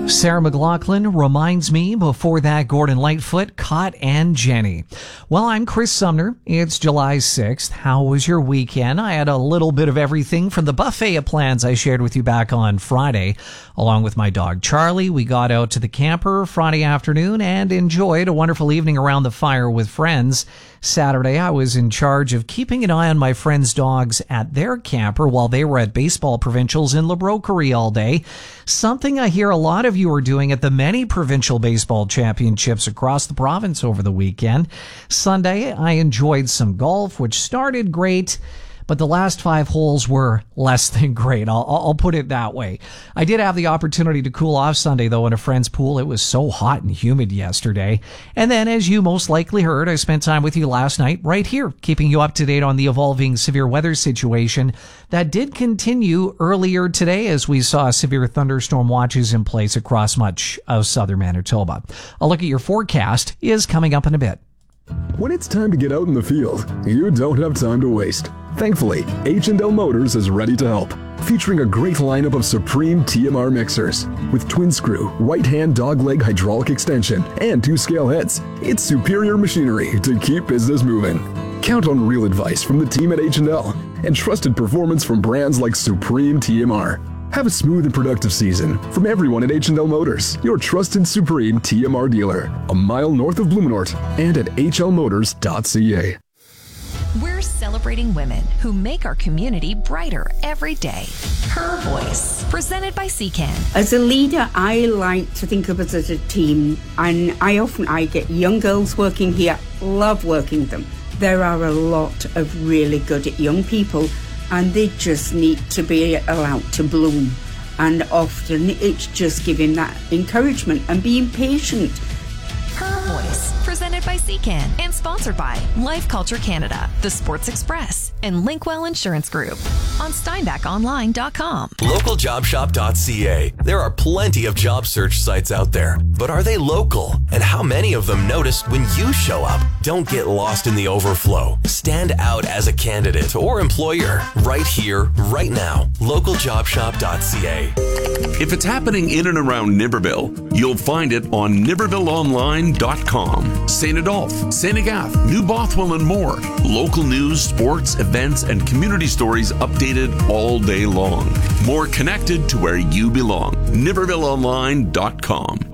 Sarah McLachlan reminds me. Before that, Gordon Lightfoot, Caught and Jenny. Well, I'm Chris Sumner. It's July 6th. How was your weekend? I had a little bit of everything from the buffet of plans I shared with you back on Friday. Along with my dog Charlie, we got out to the camper Friday afternoon and enjoyed a wonderful evening around the fire with friends. Saturday, I was in charge of keeping an eye on my friends' dogs at their camper while they were at baseball provincials in Labroquerie all day. Something I hear a lot of you are doing at the many provincial baseball championships across the province over the weekend. Sunday, I enjoyed some golf, which started great, but the last 5 holes were less than great. I'll put it that way. I did have the opportunity to cool off Sunday, though, in a friend's pool. It was so hot and humid yesterday. And then, as you most likely heard, I spent time with you last night right here, keeping you up to date on the evolving severe weather situation that did continue earlier today as we saw severe thunderstorm watches in place across much of southern Manitoba. A look at your forecast is coming up in a bit. When it's time to get out in the field, you don't have time to waste. Thankfully, H&L Motors is ready to help, featuring a great lineup of Supreme TMR mixers. With twin screw, right hand dog leg hydraulic extension, and 2 scale heads, it's superior machinery to keep business moving. Count on real advice from the team at H&L and trusted performance from brands like Supreme TMR. Have a smooth and productive season from everyone at H&L Motors, your trusted Supreme TMR dealer, a mile north of Blumenort and at hlmotors.ca. We're celebrating women who make our community brighter every day. Her Voice, presented by CCAN. As a leader, I like to think of us as a team, and I get young girls working here, love working with them. There are a lot of really good young people, and they just need to be allowed to bloom. And often it's just giving that encouragement and being patient. Her Voice, presented by CCAN and sponsored by Life Culture Canada, The Sports Express, and Linkwell Insurance Group on SteinbachOnline.com. LocalJobShop.ca. There are plenty of job search sites out there, but are they local? And how many of them notice when you show up? Don't get lost in the overflow. Stand out as a candidate or employer right here, right now. LocalJobShop.ca. If it's happening in and around Niverville, you'll find it on NivervilleOnline.com. St. Adolphe, St. Agathe, New Bothwell, and more. Local news, sports, events, and community stories updated all day long. More connected to where you belong. NivervilleOnline.com.